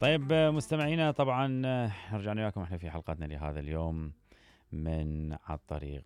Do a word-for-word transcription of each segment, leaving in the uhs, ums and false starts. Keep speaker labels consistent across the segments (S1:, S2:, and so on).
S1: طيب مستمعينا، طبعا رجعنا وياكم احنا في حلقتنا لهذا اليوم من على الطريق.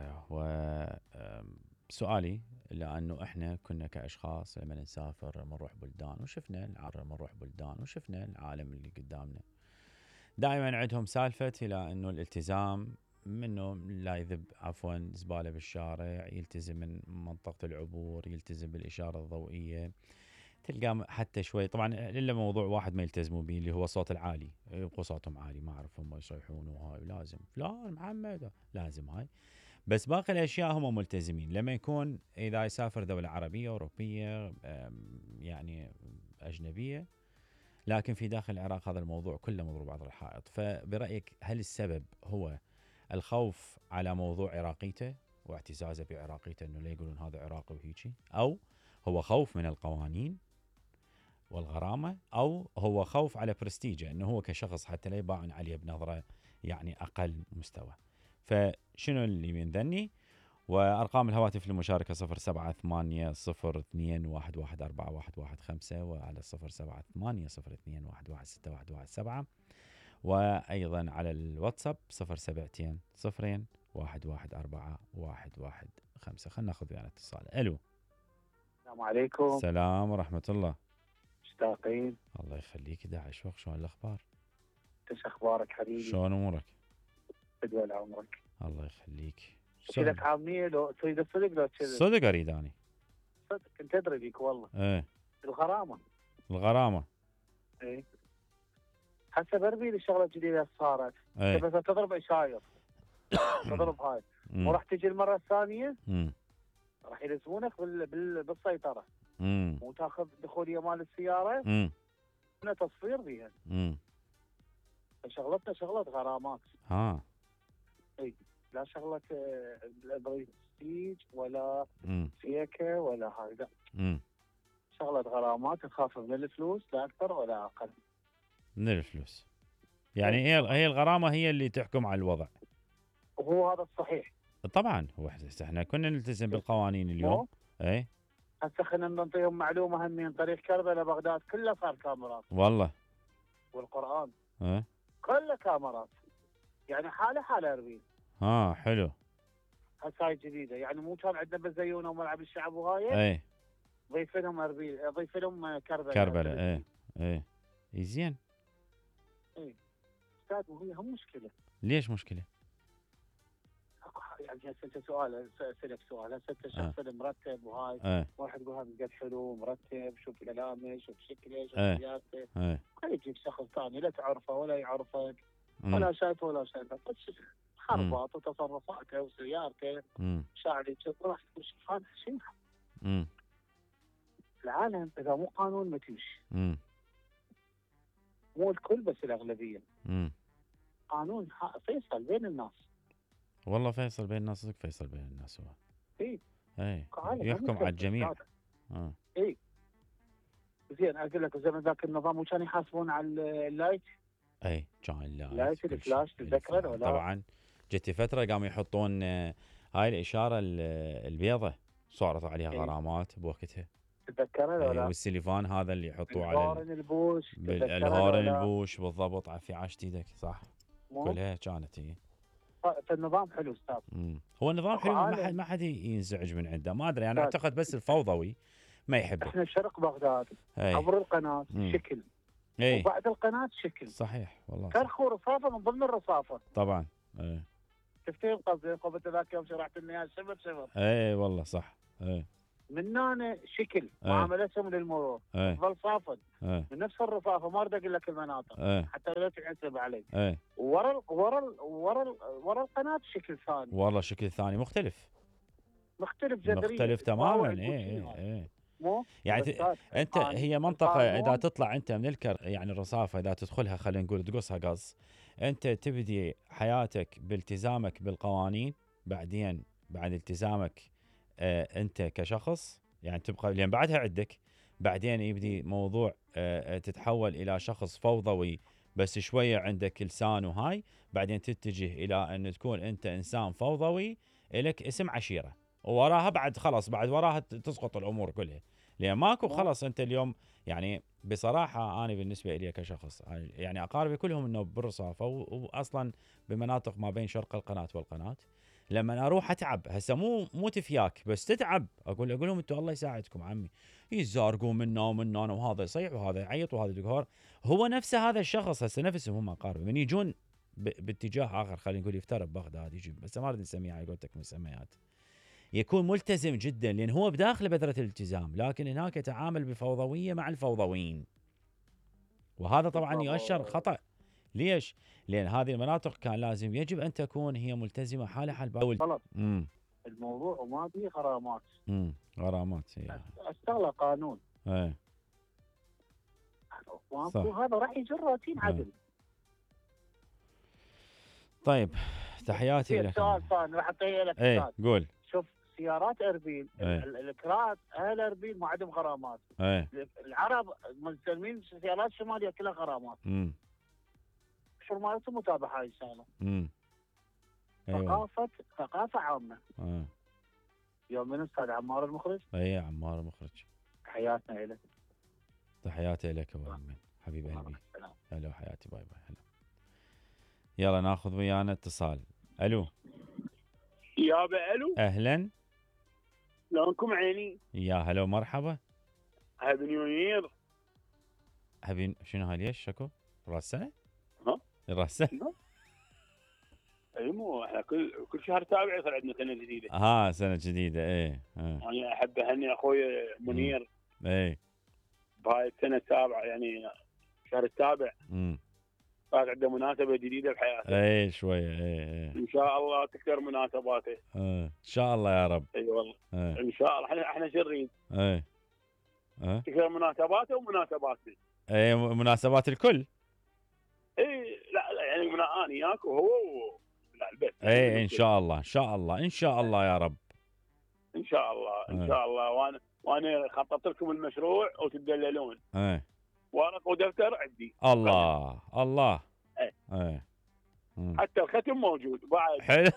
S1: وسؤالي لأنه احنا كنا كأشخاص لما نسافر نروح بلدان وشفنا العالم، نروح بلدان وشفنا العالم اللي قدامنا، دائما عندهم سالفة إلى أنه الالتزام، منه لا يذب عفوا زبالة بالشارع، يلتزم من منطقة العبور، يلتزم بالإشارة الضوئية، تلقى حتى شوي طبعا الا موضوع واحد ما يلتزموا به اللي هو الصوت العالي، يبقوا صوتهم عالي، ما اعرف هم يصيحون وهاي لازم فلان محمد لازم هاي، بس باقي الاشياء هم ملتزمين. لما يكون اذا يسافر دولة عربية اوروبية يعني اجنبية، لكن في داخل العراق هذا الموضوع كله مضروب عبر الحائط. فبرايك هل السبب هو الخوف على موضوع عراقيته واعتزازه بعراقيته، انه لا يقولون هذا عراقي وهيجي، او هو خوف من القوانين والغرامة، أو هو خوف على برستيجه أنه هو كشخص حتى لا يباعن عليه بنظرة يعني أقل مستوى؟ فشنو اللي من ذني؟ وأرقام الهواتف للمشاركة صفر سبعة ثمانية صفر اثنين واحد واحد أربعة واحد واحد خمسة، وعلى صفر سبعة ثمانية صفر اثنين واحد واحد ستة واحد واحد سبعة، وأيضا على الواتساب صفر سبعتين صفرين واحد واحد أربعة واحد واحد خمسة. خلنا ناخذ ويانا اتصال. ألو،
S2: السلام عليكم.
S1: السلام ورحمة الله.
S2: مشتاقين.
S1: الله يخليك داعش وقت، شلون الاخبار؟
S2: ايش اخبارك حبيبي؟
S1: شلون امورك؟
S2: بدول عمرك.
S1: الله يخليك.
S2: لك عاميه لو تريد الصدق لو كذا؟
S1: صدق اريد اني.
S2: صدق كنت ادري بيك والله.
S1: ايه
S2: الغرامه.
S1: الغرامه.
S2: ايه هسه بربيل الشغله الجديده صارت.
S1: ايه
S2: بس تضرب عشاير. تضرب هاي وراح تجي المره الثانيه راح يلزمونك بال... بال... بالسيطره.
S1: امم
S2: وتاخذ دخوليه مال السياره.
S1: امم
S2: هنا تصفير بيها.
S1: امم
S2: شغلتنا شغله غرامات.
S1: ها
S2: اي لا شغله برستيج ولا
S1: امم
S2: فيكه ولا هاي لا.
S1: امم
S2: شغله غرامات تخاف من الفلوس لا اكثر ولا اقل.
S1: من الفلوس يعني هي هي الغرامه هي اللي تحكم على الوضع.
S2: وهو هذا الصحيح.
S1: طبعا هو احنا كنا نلتزم بالقوانين اليوم. اي
S2: هسه خلينا نعطيهم معلومه هم من طريق كربلاء بغداد كله صار كاميرات.
S1: والله.
S2: والقران
S1: ايه
S2: كله كاميرات. يعني حاله حاله اربيل.
S1: ها حلو.
S2: هسه هاي جديده يعني مو كان عندنا بزيونه وملعب الشعب وهاي.
S1: اي
S2: ضيف لهم اربيل، ضيف لهم كربلاء.
S1: كربلاء ايه ايه زين.
S2: اي استاذ وهي هم مشكله.
S1: ليش مشكله؟
S2: يعني هسه انت سؤال اسالك سؤال، هسه انت شخص
S1: أه.
S2: مرتب وهاي
S1: أه.
S2: واحد يقول هذا قد حلو مرتب، شوف كلامه شوف شكله شوف
S1: أه.
S2: سياسته.
S1: أه.
S2: ما يجيك شخص ثاني لا تعرفه ولا يعرفك ولا شايفه ولا شايفه، بس خربط وتصرفاته وسيارته شاعري راح تقول شوف هذا شيء. العالم اذا مو قانون ما تمشي. مو الكل بس الاغلبيه.
S1: مم.
S2: قانون فيصل بين الناس.
S1: والله فيصل بين الناس، صدق فيصل بين الناس هو.
S2: اي
S1: اي يحكم على الجميع.
S2: اه اي زين اقول لك زمان ذاك النظام وكانوا يحاسبون على اللايت.
S1: اي كان اللايت
S2: لايت الفلاش تتذكره ولا؟
S1: طبعا جت فتره قاموا يحطون هاي الاشاره البيضة صارت عليها
S2: إيه؟
S1: غرامات بوقتها
S2: تتذكره ولا؟
S1: والسليفان هذا اللي يحطوه على
S2: الهورن البوش.
S1: الهورن البوش بالضبط في عاشت ايدك صح.
S2: مو؟
S1: كلها كانت هي.
S2: فالنظام حلو استاذ.
S1: هو النظام حلو، ما حد ما حد ينزعج من عنده، ما ادري انا اعتقد بس الفوضوي ما يحبه.
S2: احنا شرق بغداد عبر القناه مم. شكل
S1: ايه.
S2: وبعد القناه شكل
S1: صحيح والله.
S2: كرخ ورصافه من ضمن الرصافه طبعا.
S1: ايه
S2: شفتين قصدي قبل ذاك يوم شرحت لنا اياه شبر شبر.
S1: ايه والله صح. ايه
S2: من هنا شكل ايه. معاملتهم للمرور
S1: ايه.
S2: ظل صافن
S1: ايه.
S2: من نفس الرصافه ما اريد اقول لك المناطق
S1: ايه.
S2: حتى لا تحسب علي.
S1: ايه.
S2: ورا ورا ورا ورا القناه شكل ثاني.
S1: والله شكل ثاني مختلف.
S2: مختلف جذريا
S1: مختلف تماما. ايه ايه ايه
S2: مو
S1: يعني انت هي منطقه اذا تطلع انت من الكر يعني الرصافه اذا تدخلها خلينا نقول تقصها قص، انت تبدي حياتك بالتزامك بالقوانين، بعدين بعد التزامك اه انت كشخص يعني تبقى لين بعدها عندك، بعدين يبدي موضوع اه تتحول الى شخص فوضوي بس شويه عندك لسان وهاي، بعدين تتجه الى ان تكون انت انسان فوضوي لك اسم عشيره، ووراها بعد خلاص بعد وراها تسقط الامور كلها، لان ماكو خلاص انت اليوم يعني بصراحه انا بالنسبه لي كشخص يعني اقاربي كلهم انه بالرصافه، واصلا بمناطق ما بين شرق القناه والقناه. لما اروح اتعب هسه، مو مو تفياك بس تتعب، اقول اقول لهم انتم الله يساعدكم عمي، يزارقون منا ومنا وهذا يصيح وهذا يعيط وهذا يقهر. هو نفسه هذا الشخص هسه نفسهم هم اقاربي من يجون باتجاه اخر، خلينا نقول يفترض بغداد يجي، بس ما اريد نسميها على قولتك مسميات، يكون ملتزم جدا لان هو بداخل بذره الالتزام، لكن هناك يتعامل بفوضويه مع الفوضويين، وهذا طبعا يؤشر خطا. ليش؟ لان هذه المناطق كان لازم يجب ان تكون هي ملتزمه حالها حال باقي.
S2: غلط. الموضوع ما به غرامات.
S1: امم غرامات هي
S2: اشتغل قانون.
S1: ايه
S2: وهذا راح يجر روتين عدل.
S1: طيب تحياتي لك.
S2: سؤال ثاني راح اعطيه لك.
S1: ايه قول.
S2: شوف سيارات اربيل،
S1: ايه.
S2: الكرات اهل اربيل ما عندهم غرامات.
S1: ايه.
S2: العرب مستلمين السيارات الشماليه كلها غرامات.
S1: امم
S2: شو مالتهم متابعه هاي الشغله.
S1: امم
S2: ثقافه ثقافه عامه.
S1: اه
S2: يوم من استاذ عمار المخرج.
S1: اي عمار المخرج.
S2: تحياتنا لك.
S1: تحياتي لك ابو امين حبيب قلبي. هلا وحياتي. باي باي. هلا. يلا ناخذ ويانا اتصال. الو.
S2: يابا الو.
S1: اهلا.
S2: شلونكم عيني؟
S1: يا هلا ومرحبا.
S2: هابي نيو يير.
S1: هابي شنو هاي ليش شكو؟ راس السنه؟
S2: ها؟
S1: راس السنه؟
S2: اي مو احنا كل كل شهر سابع يصير عندنا سنه جديده.
S1: اه سنه جديده. ايه
S2: انا يعني احب اهني اخوي منير.
S1: ايه
S2: بهاي السنه السابعه يعني الشهر السابع.
S1: امم
S2: صار عنده مناسبه جديده بحياته.
S1: ايه شويه. ايه ايه
S2: ان شاء الله تكثر مناسباته.
S1: اه ان شاء الله يا رب.
S2: اي والله.
S1: ايه
S2: ان شاء الله. احنا احنا شو نريد؟
S1: ايه اه
S2: تكثر مناسباته ومناسباتنا.
S1: ايه مناسبات الكل.
S2: اي لا لا يعني من انا وياك وهو لا البيت.
S1: ايه ان شاء الله ان شاء الله ان شاء الله يا رب.
S2: ان شاء الله ان شاء الله. وانا وانا خططت لكم المشروع وتدللون.
S1: ايه
S2: ورق ودفتر عندي.
S1: الله الله.
S2: ايه
S1: ايه
S2: حتى الختم موجود بعد.
S1: حلو.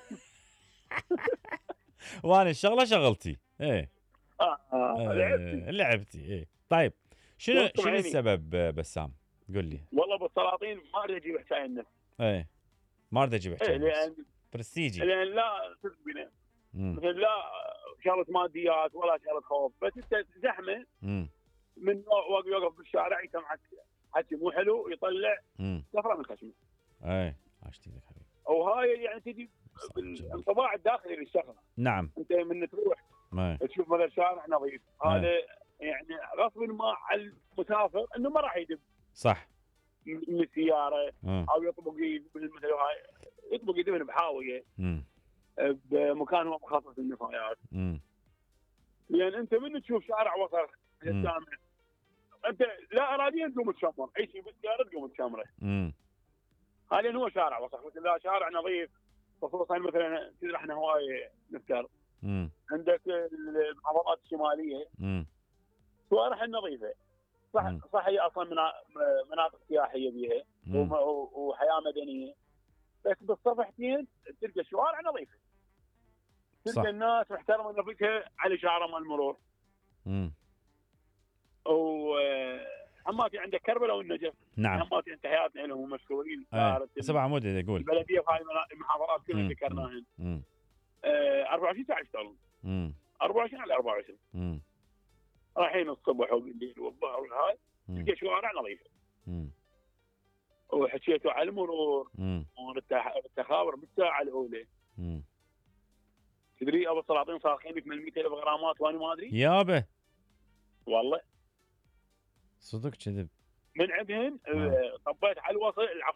S1: وانا الشغله شغلتي. ايه
S2: اه, آه.
S1: إيه.
S2: لعبتي
S1: لعبتي. ايه طيب شنو شنو السبب بسام؟ قل لي.
S2: والله بالسلاطين ما اريد اجيب حكايه النفس.
S1: ايه ما اريد اجيب حكايه
S2: النفس.
S1: لان برستيجي.
S2: لان لا صدق بنا مثل لا شغله ماديات ولا شغله خوف، بس انت زحمه.
S1: امم
S2: من واقف يوقف بالشارع يسمعك حكي مو حلو يطلع سفره من خشمه.
S1: ايه عشتي لك حبيبي.
S2: وهاي يعني تجي بالانطباع الداخلي للشغله.
S1: نعم.
S2: انت من تروح
S1: ماي.
S2: تشوف مثلا شارع نظيف هذا يعني غصب ما على المسافر انه ما راح يدب.
S1: صح.
S2: من السياره
S1: مم.
S2: او يطبق يد مثل هاي يطبق يدهن بحاويه
S1: امم
S2: بمكان هو مخصص للنفايات.
S1: امم
S2: لان انت من تشوف شارع وسخ قدامك انت لا اراديا تقوم تشمر، اي شيء بالسياره تقوم تشمره.
S1: امم
S2: هذا هو شارع وسخ. مثل لا شارع نظيف خصوصا مثلا تدري احنا هواي نفتر.
S1: امم
S2: عندك المحافظات الشماليه
S1: امم
S2: شوارع نظيفه صح. مم. صح هي اصلا مناطق سياحيه بيها وحياه مدنيه، بس بالصفحتين تلقى شوارع نظيفه. تلقى الناس محترمه نظيفها على شعره مال المرور.
S1: امم
S2: وحماتي عندك كربلاء والنجف.
S1: نعم.
S2: حماتي تحياتنا لهم مشكورين.
S1: سبع عمود يقول
S2: البلديه في هاي المحافظات كلها ذكرناهن. أربعة وعشرين ساعه يشتغلون. أربعة وعشرين على أربعة وعشرين.
S1: امم
S2: رايحين الصبح وبالليل والظهر والهاي تلقى شوارع نظيفه.
S1: امم
S2: وحكيتوا على المرور والتخابر بالساعه الاولى.
S1: امم
S2: تدري ابو السلاطين صارخين لك من مئة ألف غرامات وانا ما ادري.
S1: يابا
S2: والله
S1: صدق كذب
S2: من عندهن. طبيت على الوصل